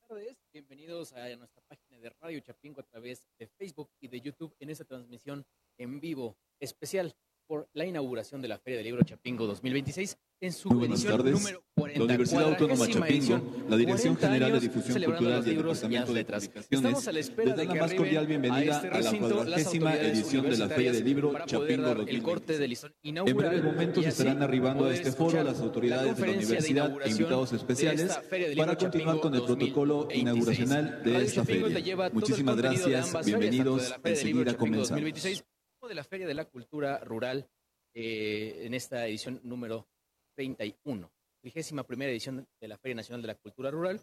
tardes, bienvenidos a nuestra página de Radio Chapingo a través de Facebook y de YouTube en esta transmisión en vivo especial por la inauguración de la Feria del Libro Chapingo 2026 en su Muy buenas edición tardes. número 40. La Universidad Autónoma Chapingo, la Dirección 40 General de años Difusión celebrando Cultural los y el libros y las Departamento de letras. Publicaciones Estamos a la espera les de dan la que más cordial arriben a bienvenida este a la recinto las 40ª autoridades edición de la Feria del universitarias Libro para poder Chapingo dar el corte del 2026. listón En inaugural breves momentos y así estarán arribando a poder este foro escuchar las la autoridades de la conferencia de universidad e inauguración invitados de especiales esta Feria del Libro para continuar Chapingo con el protocolo 2026. inauguracional de Radio esta Chapingo feria. te lleva todo el Muchísimas contenido de gracias, ambas ferias, tanto de bienvenidos, la Feria del Libro enseguida Chapingo comenzamos. 2026 como de la Feria de la Cultura Rural en esta edición número 31, 31ª edición de la Feria Nacional de la Cultura Rural,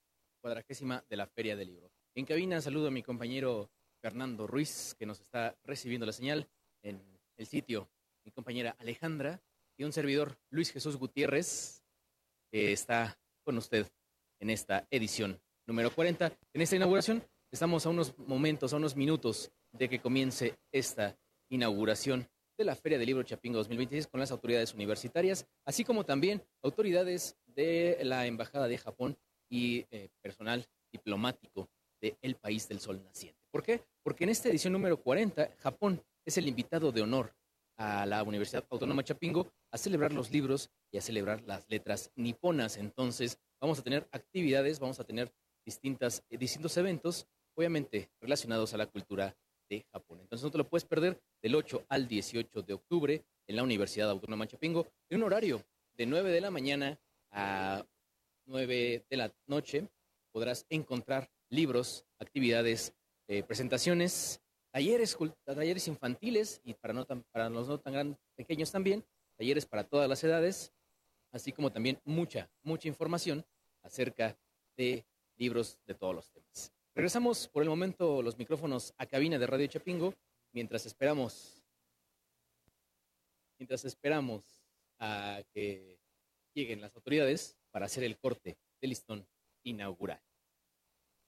40ª de la Feria del Libro. En cabina saludo a mi compañero Fernando Ruiz, que nos está recibiendo la señal en el sitio, mi compañera Alejandra y un servidor Luis Jesús Gutiérrez, que está con usted en esta edición número 40. En esta inauguración estamos a unos momentos, a unos minutos de que comience esta inauguración de la Feria del Libro Chapingo 2026 con las autoridades universitarias, así como también autoridades de la Embajada de Japón y personal diplomático del país del sol naciente. ¿Por qué? Porque en esta edición número 40, Japón es el invitado de honor a la Universidad Autónoma Chapingo a celebrar los libros y a celebrar las letras niponas. Entonces, vamos a tener actividades, vamos a tener distintos eventos, obviamente relacionados a la cultura de Japón. Entonces, no te lo puedes perder del 8 al 18 de octubre en la Universidad Autónoma Chapingo, en un horario de 9 de la mañana a 9 de la noche. Podrás encontrar libros, actividades, presentaciones, talleres infantiles y para los no tan pequeños también, talleres para todas las edades, así como también mucha información acerca de libros de todos los temas. Regresamos por el momento los micrófonos a cabina de Radio Chapingo mientras esperamos a que lleguen las autoridades para hacer el corte del listón inaugural.